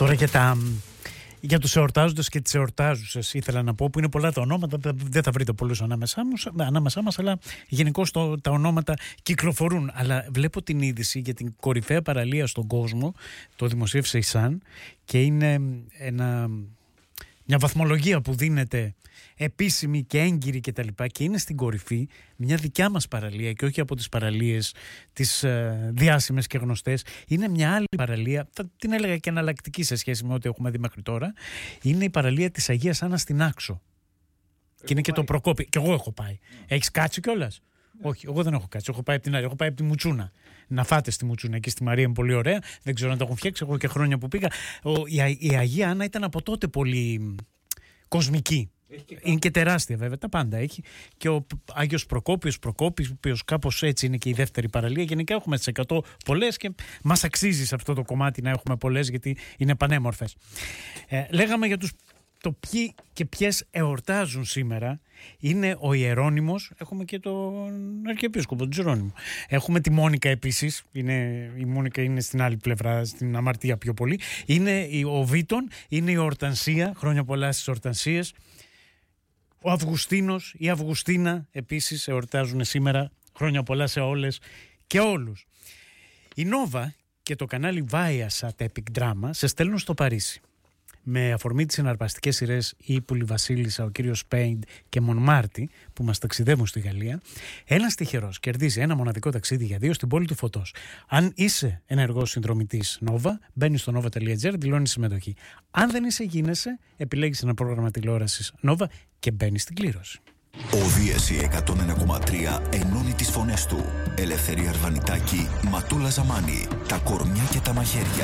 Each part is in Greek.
Τώρα για τους εορτάζοντες και τις εορτάζουσες ήθελα να πω, που είναι πολλά τα ονόματα, δεν θα βρείτε πολλούς ανάμεσά μας, αλλά γενικώς τα ονόματα κυκλοφορούν. Αλλά βλέπω την είδηση για την κορυφαία παραλία στον κόσμο, το δημοσίευσε η Sun, και είναι μια βαθμολογία που δίνεται επίσημη και έγκυρη και τα λοιπά, και είναι στην κορυφή μια δικιά μας παραλία και όχι από τις παραλίες τις διάσημες και γνωστές. Είναι μια άλλη παραλία, θα την έλεγα και εναλλακτική σε σχέση με ό,τι έχουμε δει μέχρι τώρα. Είναι η παραλία της Αγίας Άννας στην Άξο. Και είναι και το Προκόπη. Και εγώ έχω πάει. Έχεις κάτσει κιόλας? Όχι, εγώ δεν έχω κάτσει. Έχω πάει από την άλλη. Έχω πάει από τη Μουτσούνα. Να φάτε στη Μουτσούνα. Εκεί στη Μαρία είναι πολύ ωραία. Δεν ξέρω αν τα έχουν φτιάξει. Εγώ και χρόνια που πήγα. Η Αγία Άννα ήταν από τότε πολύ κοσμική. Είναι και τεράστια βέβαια, τα πάντα έχει. Και ο Άγιος Προκόπιος, ο οποίος κάπως έτσι είναι και η δεύτερη παραλία. Γενικά έχουμε τις 100 πολλές και μας αξίζει σε αυτό το κομμάτι να έχουμε πολλές, γιατί είναι πανέμορφες. Λέγαμε για το ποιοι και ποιες εορτάζουν σήμερα. Είναι ο Ιερώνυμος, έχουμε και τον Αρχιεπίσκοπο, τον Τζερώνυμο. Έχουμε τη Μόνικα επίσης, η Μόνικα είναι στην άλλη πλευρά, στην αμαρτία πιο πολύ. Είναι ο Βίτον, είναι η Ορτανσία, χρόνια πολλά στις Ορτανσίες. Ο Αυγουστίνος, η Αυγουστίνα επίσης εορτάζουν σήμερα, χρόνια πολλά σε όλες και όλους. Η Νόβα και το κανάλι Viasat Epic Drama σε στέλνουν στο Παρίσι. Με αφορμή τις συναρπαστικές σειρές «Η Πουλιβασίλισσα», «Ο κύριος Πέιντ» και «Μονμάρτι» που μας ταξιδεύουν στη Γαλλία, ένας τυχερός κερδίζει ένα μοναδικό ταξίδι για 2 στην πόλη του Φωτός. Αν είσαι ενεργός συνδρομητής Νόβα, μπαίνεις στο nova.gr, δηλώνεις συμμετοχή. Αν δεν είσαι, γίνεσαι, επιλέγεις ένα πρόγραμμα τηλεόρασης Νόβα και μπαίνεις στην κλήρωση. Ο Δίεση 101,3 ενώνει τις φωνές του. Ελευθερία Αρβανιτάκη, Ματούλα Ζαμάνη, τα κορμιά και τα μαχαίρια.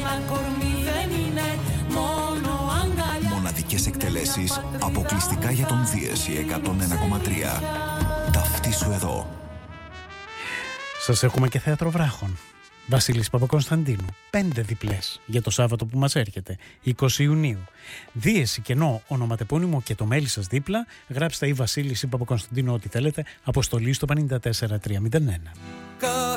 Μοναδικές εκτελέσεις αποκλειστικά για τον Δίεση 101,3. Ταυτίσου εδώ. Σας έχουμε και θέατρο βράχων. Βασίλης Παπακωνσταντίνου. 5 διπλές για το Σάββατο που μας έρχεται, 20 Ιουνίου. Δίεση, κενό, ονοματεπώνυμο και το μέλι σας δίπλα. Γράψτε ή Βασίλης ή Παπακωνσταντίνου ό,τι θέλετε. Αποστολή στο 54301.